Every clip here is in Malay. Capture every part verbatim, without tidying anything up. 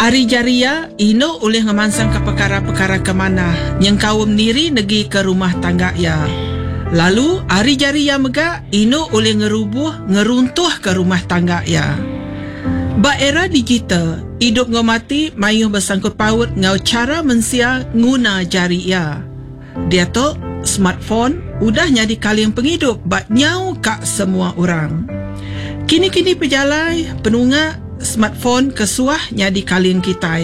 Ari jaria ino oleh ngemansang ke perkara-perkara ke mana yang kawam niri negi ke rumah tangga ya. Lalu ari jaria mega ino oleh ngerubuh ngeruntuh ke rumah tangga ya. Ba era digital hidup ngomati mayuh bersangkut paut ngau cara mensia nguna jari ya. Dia tu smartphone udah jadi kalian penghidup bak nyau kak semua orang. Kini-kini pejalai penunga smartphone kesuah nyadi kalian kita.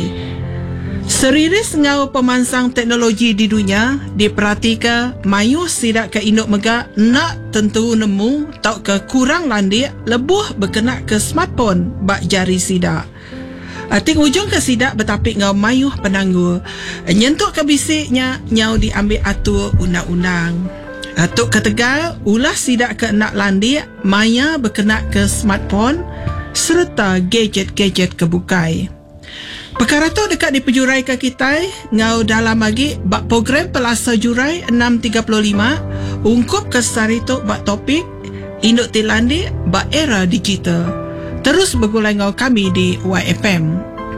Seriris ngau pemansang teknologi di dunia diperhatikan mayu sidak ke induk mega nak tentu nemu tau ke kurang landik lebuh berkenak ke smartphone bak jari sidak. Ating ujung ke sidak betapik ngau mayu penanggu nyentuk ke bisiknya nyau diambil atur undang-undang. Atuk ketegal ulah sidak ke nak landik maya berkenak ke smartphone serta gadget-gadget kebukai. Perkara tu dekat di pejurai ke kita ngau dalam lagi bak program Pelasa Jurai enam tiga lima ungkup ke sarito bak topik induk tilandi bak era digital. Terus bergulai ngau kami di Y F M.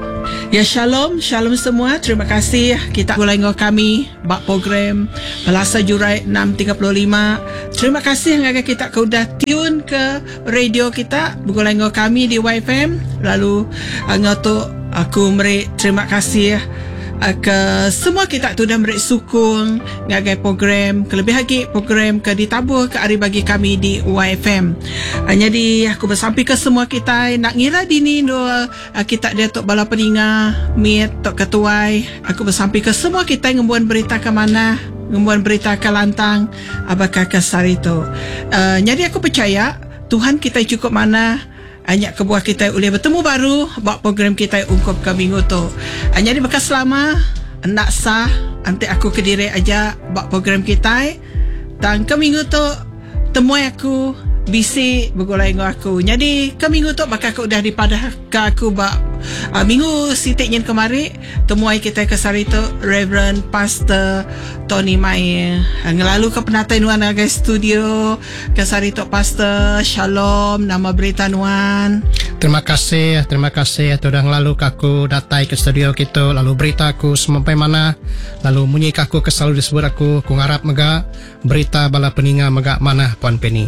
Ya shalom, shalom semua. Terima kasih kita gulai ngau kami bak program Pelasa Jurai enam tiga lima. Terima kasih ngaga kita ke udah tune ke radio kita bergulai ngau kami di Y F M. Lalu ngau tu aku meri terima kasih uh, ke semua kita tu dah meri sukung ngagai program kelebih lagi program ke ditabur ke hari bagi kami di Y F M. Uh, jadi aku bersampai ke semua kita nak ngira dini do uh, kita dia tok bala peninga meet tok ketuai. Aku bersampai ke semua kita ngembuan berita ke mana ngembuan berita ke lantang abakah ke sarito. Uh, jadi aku percaya Tuhan kita cukup mana hanya kebuah kita boleh bertemu baru buat program kita ungkup ke minggu tu. Jadi bekas selama nak sah nanti aku ke diri aja buat program kita. Dan ke minggu tu temui aku bisi bergulai dengan aku. Jadi ke minggu tu bakal aku udah dipadah ke aku buat uh, minggu sitiknya kemari temui kita ke sarito Reverend Pastor Tony Mai. Ngelalu ke penatai nuan guys studio ke sarito Pastor Shalom nama berita nuan. Terima kasih, terima kasih sudah ngelalu aku datai ke studio kita lalu berita aku sampai mana lalu munyi aku kesalalu disebut aku ku ngarap mega berita bala peninga mega mana Puan Penny.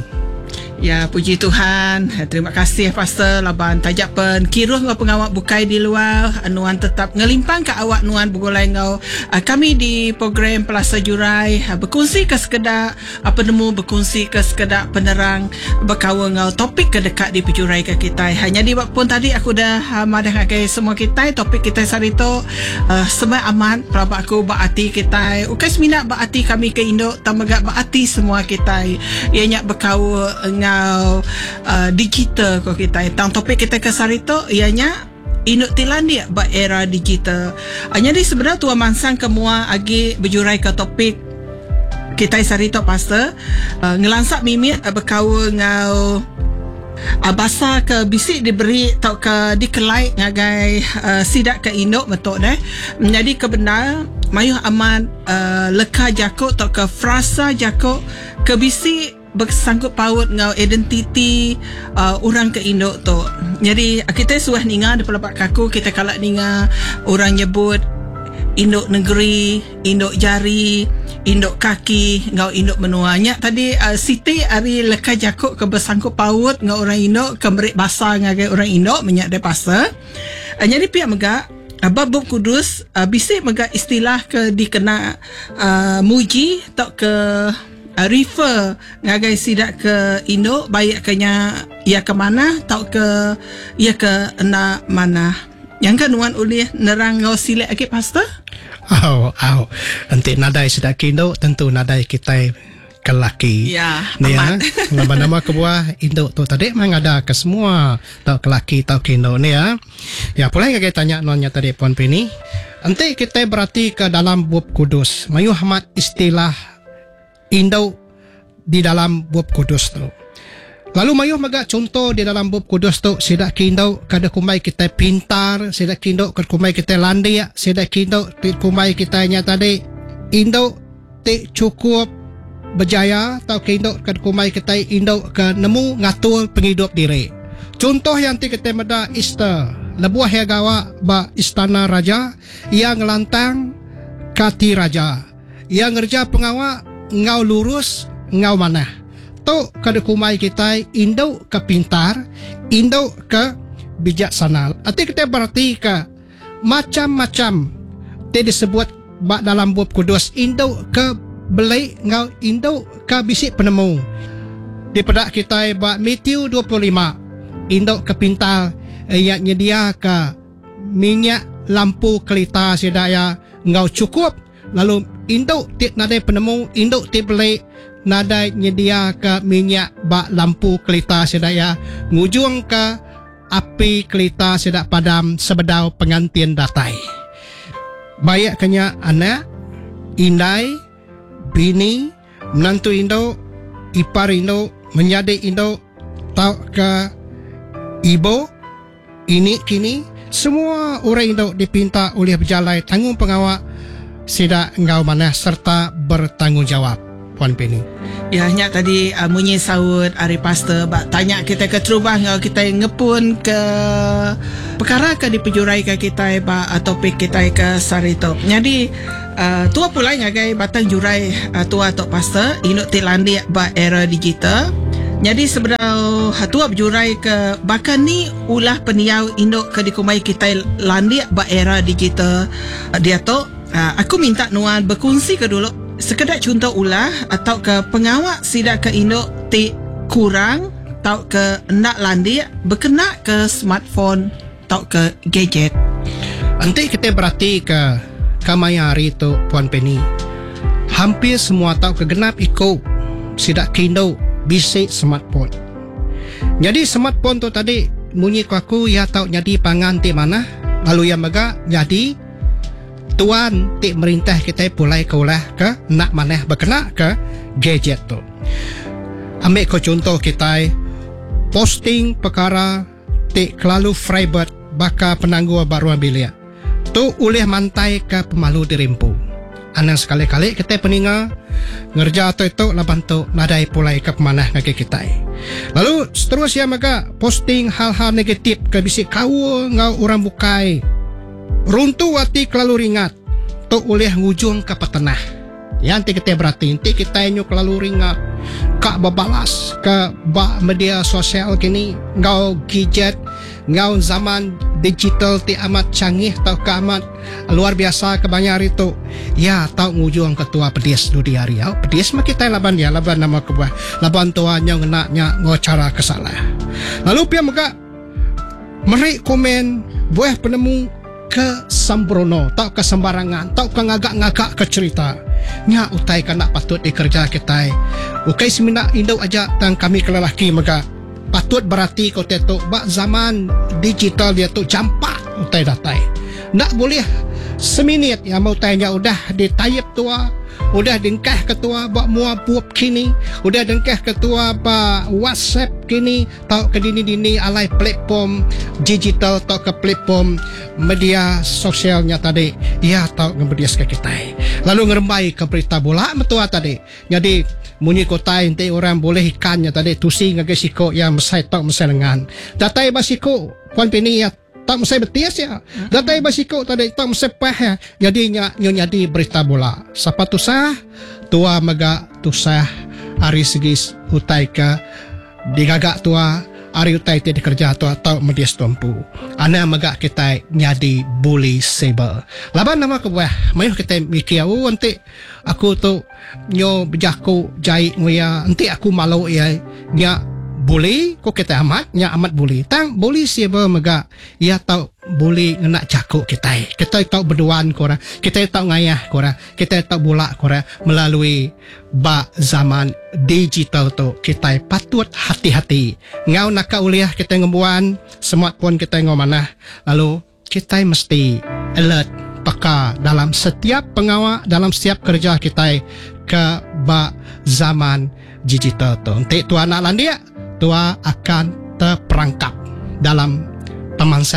Ya, puji Tuhan. Terima kasih Pastor Laban tajak pen kiruh ngau pengawak bukai di luar nuan tetap ngelimpang ke awak nuan bergulai ngau uh, kami di program Pelasa Jurai uh, berkongsi ke sekedar apa uh, nemu berkongsi ke sekedar penerang berkawa ngau topik ke dekat di pejurai ke kita. Hanya di waktu pun tadi aku dah uh, madah ngagai semua kita topik kita sarito uh, semua aman perabak aku baati kita ukai seminat baati kami ke Indo tamagak baati semua kita ianya berkawa ngau uh, digital ko kita. Tang topik kita ke sarito ianya induk tilandi ba era digital. Anya di sebenarnya tua mansang kemua agi berjurai ke topik kita sarito Pastor uh, ngelansak mimit uh, berkawa ngau uh, basa ke bisik diberi tau ke dikelai ngagai uh, sidak ke induk betul deh. Jadi kebenar mayuh aman uh, leka jakok tau ke frasa jakok ke bisik bersangkut paut ngau identiti uh, orang ke Indo tu. Jadi kita suah ninga di pelapak kaku kita kalak ninga orang nyebut Induk negeri, Induk jari, Induk kaki, ngau Induk menuanya. Tadi uh, Siti hari leka jakuk ke bersangkut paut ngau orang Induk ke merik bahasa ngagai orang Induk menyak de pasal. Uh, jadi pihak megak uh, Bab Kudus uh, bisik megak istilah ke dikena uh, muji tak ke Uh, refer ngagai sidak ke Indo baik kenya ia ke mana tau ke ia ke na mana yang kan nuan ulih nerang ngau silik lagi Pastor. Oh, oh. Nanti nadai sidak ke Indo tentu nadai kita kelaki. Ya, ni amat. Ya. Nama-nama kebuah Indo tu tadi memang ada ke semua tau kelaki tau ke Indo ni ya. Ya, pula yang kita tanya nuannya tadi Puan Penny. Nanti kita berarti ke dalam Bab Kudus. Mayu Ahmad istilah Indo di dalam Bab Kudus tu. Lalu mayuh magak contoh di dalam Bab Kudus tu sidak kindo kada kumai kita pintar, sidak kindo kada kumai kita landia, sidak kindo kumai kita nya tadi Indo te cukup berjaya atau kindo kada kumai kita Indo ke nemu ngatur penghidup diri. Contoh yang ti kita meda Easter lebuah ya gawa ba istana raja, ia ngelantang kati raja. Ia ngerja pengawak ngau lurus ngau manah. To kada kumai kita indo ke pintar, indo ke bijaksana. Arti kita berarti ke macam-macam te disebut ba dalam bab kudus indo ke belai ngau indo ke bisik penemu. Di pedak kita ba Matthew dua puluh lima indo ke pintar ia nyedia ke minyak lampu kelita sedaya ngau cukup. Lalu indo ti nadai penemu indo ti belai nadai nyedia ke minyak bak lampu kelita sedaya ngujung ke api kelita sedak padam sebedau pengantin datai. Bayak kenya anak, indai, bini, menantu indo, ipar indo, menjadi indo, tau ke ibu, ini kini, semua orang indo dipinta oleh berjalai tanggung pengawak sedak ngau manah serta bertanggungjawab. Puan Penny. Ya, hanya tadi uh, munyi saud Ari Pastor bak tanya kita ke terubah ngau kita ngepun ke perkara ke di pejurai ke kita ba topik kita ke sarito. Jadi uh, tua pula ngagai batang jurai uh, tua tok Pastor inuk tilandi ba era digital. Jadi sebenarnya hatua berjurai ke bahkan ni ulah peniau induk ke dikumai kita landi ba era digital. Uh, dia tu uh, aku minta nuan berkongsi ke dulu sekedar contoh ulah atau ke pengawak sidak ke induk ti kurang atau ke nak landi berkena ke smartphone atau ke gadget. Nanti kita berarti ke kamayari tu Puan Penny. Hampir semua tahu kegenap ikut sidak kindo bisik smartphone. Jadi smartphone tu tadi bunyi ku aku ya tahu jadi pangan ti mana lalu yang mega jadi tuan ti merintah kita pulai ke ulah ke nak maneh berkena ke gadget tu. Ambil ko contoh kita posting perkara ti kelalu freebird baka penangguh baru bilia. Tu oleh mantai ke pemalu dirimpu. Anang sekali-kali kita peninga ngerja atau itu laban tu nadai pulai ke pemanah ngake kita. Lalu seterusnya maka posting hal-hal negatif ke bisik kau ngau orang bukai. Runtuh hati kelalu ringat tu oleh ngujung ke petenah. Yang nanti kita berarti nanti kita inyo kelalu ringat kak babalas ke bak media sosial kini ngau gadget ngau zaman digital ti amat canggih tau ke amat luar biasa kebanyak itu ya tau ngujung ketua pedis du diari ya pedis mah kita laban dia laban nama kebuah laban tuanya ngenaknya ngocara kesalah. Lalu pia maka meri komen buah penemu ke sembrono tau ke sembarangan tau ke ngagak-ngagak ke cerita nya utai kana patut dikerja kita ukai semina indau aja tang kami kelelaki maka patut berarti kau tetok bak zaman digital dia tu campak utai datai nak boleh seminit ya mau tanya udah ditayap tua udah dengkah ketua bak mua buap kini udah dengkah ketua bak WhatsApp kini tau ke dini-dini alai platform digital tau ke platform media sosialnya tadi ya tau ngebedias ke kita lalu ngerembai ke berita bola metua tadi jadi munyi kota inti orang boleh ikannya tadi tusi ngagesiko yang mesai tau mesai lengan datai basiko Puan Penny ya tak mesti betias ya. Datai basiko tadi tak mesti pah ya. Jadinya nyonya di berita bola. Siapa tusah? Tua mega tusah hari segis utai ke digagak tua hari utai ti dikerja tua atau medias tumpu. Ana mega kita nyadi bully sable. Laban nama ke buah. Mayuh kita mikir oh nanti aku tu nyo bejaku jai ngoya nanti aku malu ya nya boleh kok kita amat nya amat boleh tang boleh siapa mega ya tahu boleh nak cakuk kita kita tahu berduaan kora kita tahu ngayah kora kita tahu bola kora melalui ba zaman digital tu kita patut hati-hati ngau nak uliah kita ngebuan smartphone kita ngau mana lalu kita mesti alert peka dalam setiap pengawal dalam setiap kerja kita ke ba zaman digital tu nanti tuan anak landia tua akan terperangkap dalam pemangsang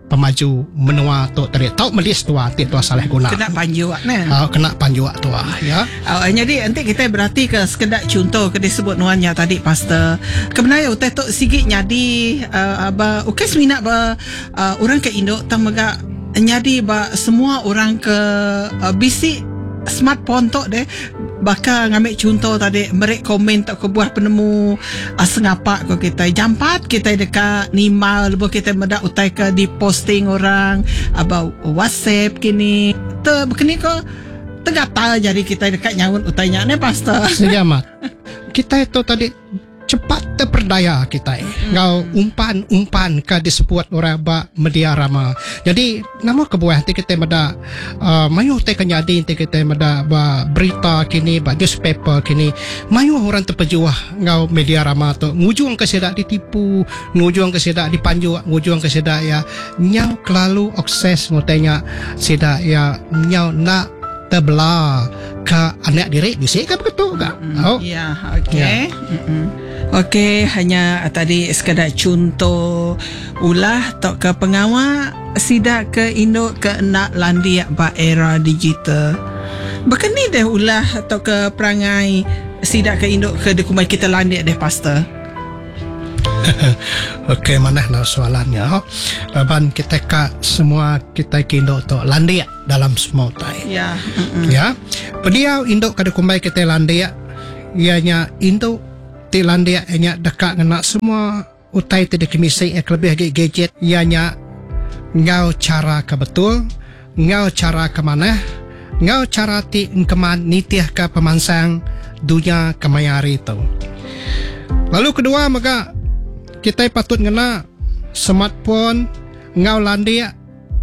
pemaju menua tu tadi tau melis tua ti tua salah guna Kena panju nah. uh, kena panjua tua ya. Oh, jadi nanti kita berarti ke sekedar contoh ke disebut nuannya tadi pastor. Kebenaran utai tu sikit nyadi uh, aba okey semina ba uh, orang ke Indo tamaga nyadi ba semua orang ke uh, bisi smartphone tu deh bakal ngambil contoh tadi mereka komen tak ke buah penemu uh, sengapa ko kita jampat kita dekat nimal lepas kita medak utai ke di posting orang aba WhatsApp kini tu begini ko tegata jadi kita dekat nyaun utainya ni pastor. Sejamat. Kita itu tadi cepat terperdaya kita. Ngau umpan-umpan ke disebut orang ba media rama. Jadi nama kebuah nanti kita mada uh, mayu te kenyadi nanti kita mada ba berita kini ba newspaper kini mayu orang terpejuah ngau media rama tu ngujung ke sedak ditipu, ngujung ke sedak dipanju, ngujung ke sedak ya nyau kelalu akses ngotenya sedak ya nyau nak terbelah ke anak diri bisa ke begitu tak? Oh. Ya, okey. Ya. Okey, hanya tadi sekadar contoh ulah tok ke pengawal sidak ke Indo ke nak landia ba era digital. Bahkan ni deh ulah tok ke perangai sidak ke Indo ke dekumai kita landia deh pastor. Okey, mana nak soalannya? Ban kita ka semua kita ke Indo tu landia dalam semua utai. Ya. Ya. Pediau Indo kada kumai kita landia. Ianya Indo ti landia ianya dekat ngena semua utai ti dekemisi ek lebih lagi gadget ianya ngau cara ke betul, ngau cara ke mana, ngau cara ti engkeman nitiah ke pemansang dunia kemayari itu. Lalu kedua maka kita patut ngena smartphone ngau landia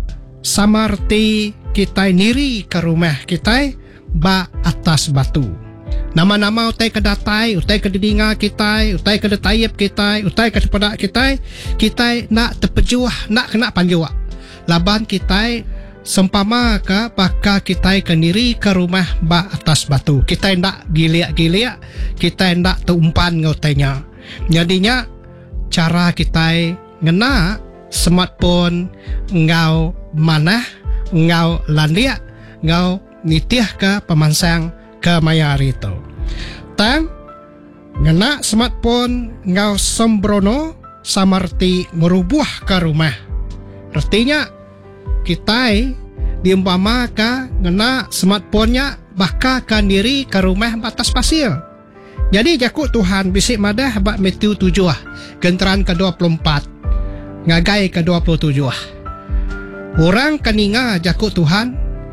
samarti kita niri ke rumah kita ba atas batu. Nama-nama utai ke datai, utai ke didinga kita, utai ke detayap kita, utai ke sepadak kita, kita nak terpejuah, nak kena panjua. Laban kita sempama ke baka kita ke niri ke rumah ba atas batu. Kita nak giliak-giliak, kita nak terumpan ngotainya. Jadinya cara kita ngena smartphone ngau mana, ngau landia, ngau nitiah ke pemansang ke mayar itu. Tang ngena smartphone ngau sembrono samarti merubuh ke rumah. Artinya kita diumpama ke ngena smartphone-nya baka ke diri ke rumah batas pasir. Jadi jakut Tuhan bisik madah bak Matthew tujuh genteran ke dua puluh empat ngagai ke dua puluh tujuh. Orang keninga jakut Tuhan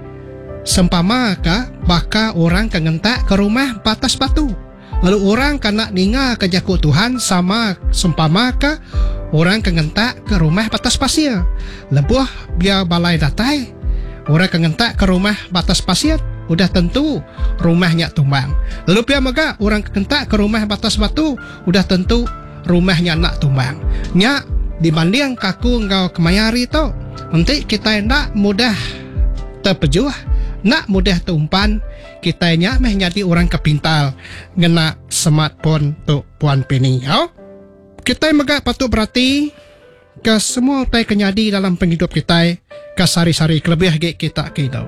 sempama ka baka orang kengentak ke rumah batas batu. Lalu orang kena ninga ke jakut Tuhan sama sempama ka orang kengentak ke rumah batas pasir. Lebuh biar balai datai orang kengentak ke rumah batas pasir udah tentu rumahnya tumbang. Lalu biar mega orang kengentak ke rumah batas batu udah tentu rumahnya nak tumbang. Nya dibanding kaku engkau kemayari tu nanti kita nak mudah terpejuah, nak mudah tumpan, kita nya meh jadi orang kepintal ngena smartphone tu puan pini. Oh? Kita mega patut berarti ke semua utai kenyadi dalam penghidup kita ke sari-sari kelebih ge kita kita.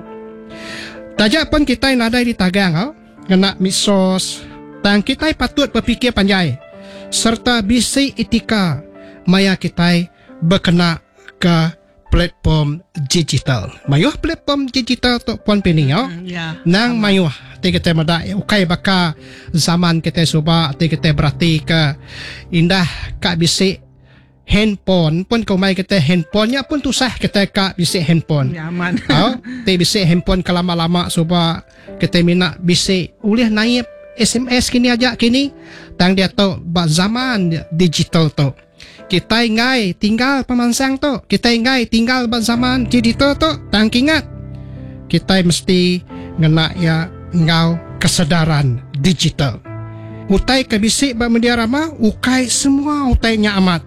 Tajak pun kita nadai di tagang oh? Ngena misos tang kita patut berfikir panjai serta bisi etika maya kita berkena ke platform digital. Mayuh platform digital tu puan pini yo. Mm, yeah. Nang mayuh ti kita mada ukai baka zaman kita suba ti kita berarti ke indah ka bisi handphone pun kau mai kita handphonenya pun tusah kita ka bisi handphone. Nyaman. Oh, ti bisi handphone kelama-lama suba kita mina bisi ulih naik S M S kini aja kini tang dia tu ba zaman digital tu. Kita ingai tinggal pemansang tu, kita ingai tinggal zaman digital tu, tang ingat kita mesti ngena ya ngau kesedaran digital. Utai kebisik ba media rama, ukai semua utainya amat.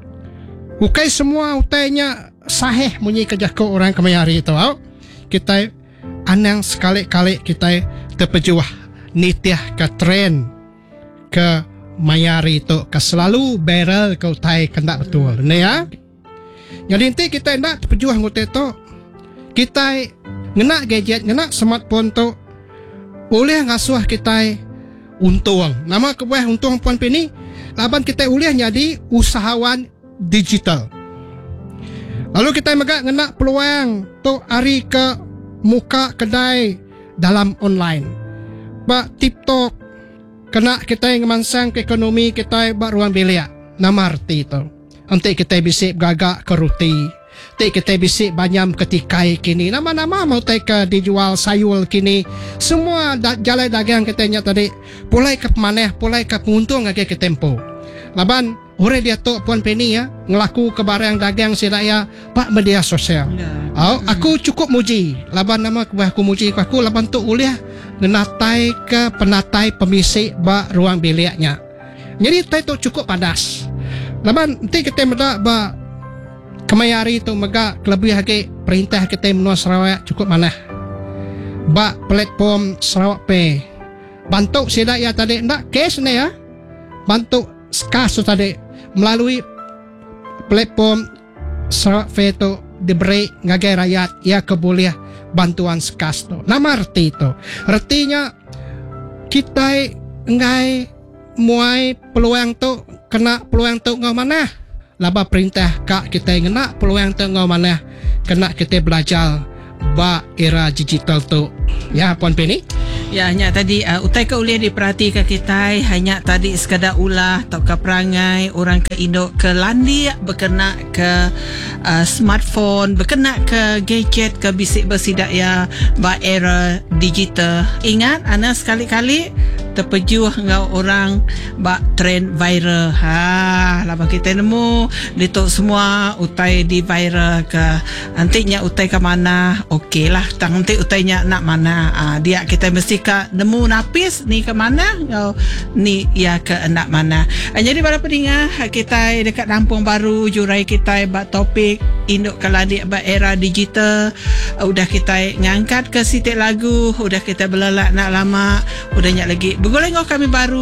Ukai semua utainya sahih munyi kejako orang kemayari itu. Oh. Kita anang sekali-kali kita terpejuah nitiah ke tren ke mayari itu ke selalu barrel kau tai kendak betul. Ni ya. Jadi nanti kita nak terpejuah ngote tu. Kita ngena gadget, ngena smartphone tu oleh ngasuh kita untung. Nama kebuah untung puan pini, laban kita boleh jadi usahawan digital. Lalu kita juga ngena peluang tu hari ke muka kedai dalam online. Ba TikTok kena kita yang ngemansang ke ekonomi kita ba ruang bilik. Nama arti tu. Nanti kita bisa gagak ke roti. Nanti kita bisa banyak ketikai kini. Nama-nama mau kita dijual sayur kini. Semua da- jalan dagang kita nya tadi. Pulai ke pemanah, pulai ke penguntung lagi ke tempo. Laban, orang dia tu puan Penny ya. Ngelaku ke barang dagang sedaya pak media sosial. Oh, aku cukup muji. Laban nama kebuah aku muji aku. Laban tu uliah ngenatai ke penatai pemisik ba ruang biliknya. Jadi tay tu cukup padas. Laban nanti kita meda ba kemayari tu mega kelebih lagi perintah kita menua Sarawak cukup mana. Ba platform Sarawak Pay. Bantu sida ya tadi ndak cash ni ya. Bantu skas tadi melalui platform Sarawak Pay tu diberi ngagai rakyat ya keboleh bantuan skas tu. Nama arti tu. Artinya kita ngai muai peluang tu kena peluang tu ngau mana. Laba perintah kak kita kena peluang tu ngau mana. Kena kita belajar ba era digital tu. Ya puan Penny. Ya, hanya tadi uh, utai ke boleh diperhatikan kita hanya tadi sekadar ulah atau ke perangai orang ke Indo ke landi berkena ke uh, smartphone, berkena ke gadget, ke bisik bersidak ya ba era digital. Ingat ana sekali-kali terpejuh ngau orang ba trend viral. Ha, lama kita nemu ditok semua utai di viral ke nantinya utai ke mana? Okeylah, tang nanti utainya nak mana? Ah, dia kita mesti ka nemu napis ni ke mana oh, ni ya ke nak mana. Uh, jadi para pendengar kita dekat Lampung Baru jurai kita bak topik induk keladi bak era digital. Uh, udah kita ngangkat ke sitik lagu, udah kita belalak nak lama, udah nyak lagi bergoleng kami baru